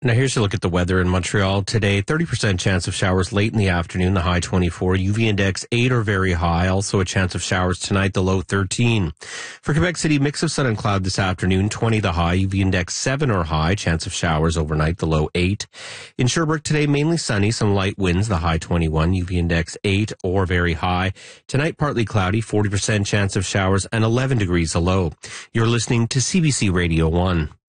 Now here's a look at the weather in Montreal today. 30% chance of showers late in the afternoon, the high 24. UV index 8 or very high. Also a chance of showers tonight, the low 13. For Quebec City, mix of sun and cloud this afternoon, 20 the high. UV index 7 or high. Chance of showers overnight, the low 8. In Sherbrooke today, mainly sunny, some light winds, the high 21. UV index 8 or very high. Tonight, partly cloudy, 40% chance of showers and 11 degrees, the low. You're listening to CBC Radio 1.